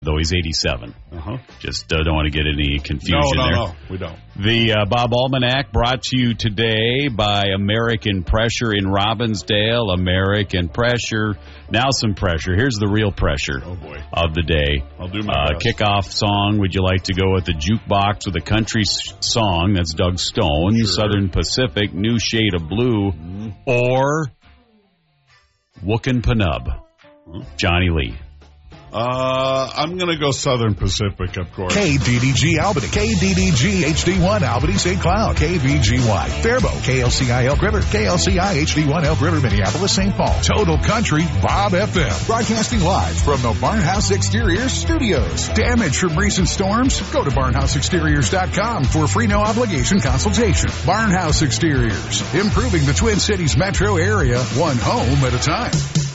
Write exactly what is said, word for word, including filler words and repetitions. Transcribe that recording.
though he's eighty-seven. Uh-huh. Just uh, don't want to get any confusion no, no, there. No, no, we don't. The uh, Bob Almanac brought to you today by American Pressure in Robbinsdale. American Pressure. Now some pressure. Here's the real pressure oh boy. of the day. I'll do my uh, best. Kickoff song. Would you like to go with the jukebox with a country s- song? That's Doug Stone. Sure. Southern Pacific, New Shade of Blue. Mm-hmm. Or Wookin' Panub, Huh? Johnny Lee. Uh, I'm going to go Southern Pacific, of course. K D D G Albany, K D D G H D one Albany Saint Cloud, K V G Y Faribault, K L C I Elk River, K L C I H D one Elk River, Minneapolis, Saint Paul. Total Country, Bob F M. Broadcasting live from the Barnhouse Exteriors Studios. Damage from recent storms? Go to barnhouse exteriors dot com for a free no obligation consultation. Barnhouse Exteriors, improving the Twin Cities metro area, one home at a time.